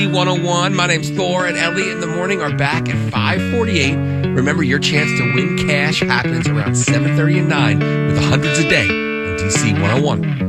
101. My name's Thor, and Elliot in the morning are back at 5:48. Remember, your chance to win cash happens around 7:30 and 9 with the hundreds a day on DC 101.